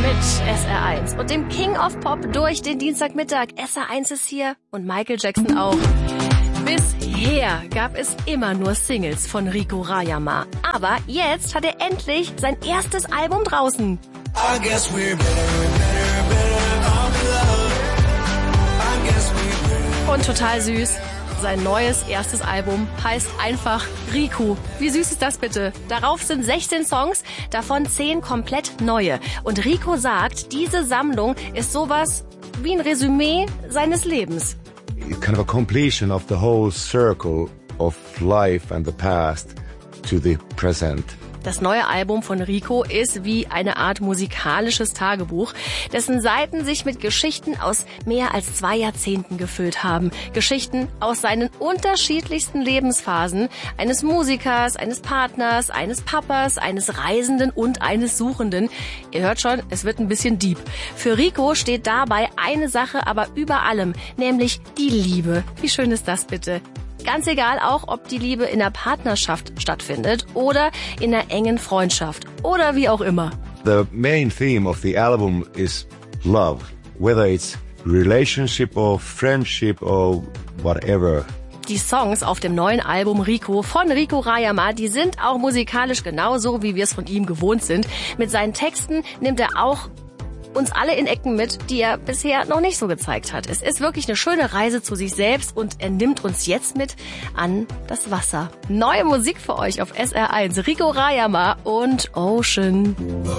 mit SR1 und dem King of Pop durch den Dienstagmittag. SR1 ist hier und Michael Jackson auch. Bisher gab es immer nur Singles von Rico Rayama. Aber jetzt hat er endlich sein erstes Album draußen. Und total süß. Sein neues erstes Album heißt einfach Rico. Wie süß ist das bitte? Darauf sind 16 Songs, davon 10 komplett neue. Und Rico sagt, diese Sammlung ist sowas wie ein Resümee seines Lebens. Kind of a completion of the whole circle of life and the past to the present. Das neue Album von Rico ist wie eine Art musikalisches Tagebuch, dessen Seiten sich mit Geschichten aus mehr als 2 Jahrzehnten gefüllt haben. Geschichten aus seinen unterschiedlichsten Lebensphasen, eines Musikers, eines Partners, eines Papas, eines Reisenden und eines Suchenden. Ihr hört schon, es wird ein bisschen deep. Für Rico steht dabei eine Sache aber über allem, nämlich die Liebe. Wie schön ist das bitte? Ganz egal auch, ob die Liebe in der Partnerschaft stattfindet oder in einer engen Freundschaft oder wie auch immer. The main theme of the album is love, whether it's relationship or friendship or whatever. Die Songs auf dem neuen Album Rico von Rico Rayama, die sind auch musikalisch genauso, wie wir es von ihm gewohnt sind. Mit seinen Texten nimmt er auch uns alle in Ecken mit, die er bisher noch nicht so gezeigt hat. Es ist wirklich eine schöne Reise zu sich selbst und er nimmt uns jetzt mit an das Wasser. Neue Musik für euch auf SR1. Rico Rayama und Ocean.